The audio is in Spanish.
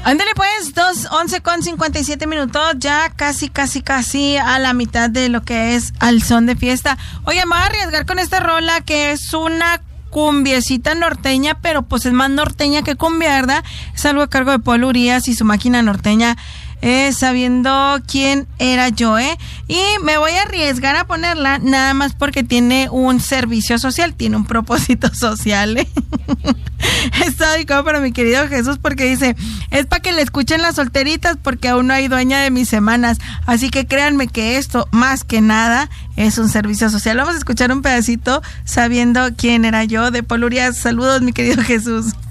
Ándale pues, 2:11:57, ya casi a la mitad de lo que es Al Son de Fiesta. Oye, me voy a arriesgar con esta rola que es una cumbiecita norteña, pero pues es más norteña que cumbia, ¿verdad? Es algo a cargo de Paul Urias y su máquina norteña, sabiendo quién era yo, y me voy a arriesgar a ponerla nada más porque tiene un servicio social, tiene un propósito social, Está dedicado para mi querido Jesús porque dice, es para que le escuchen las solteritas porque aún no hay dueña de mis semanas, así que créanme que esto más que nada es un servicio social. Vamos a escuchar un pedacito, sabiendo quién era yo, de Paul Urias. Saludos, mi querido Jesús.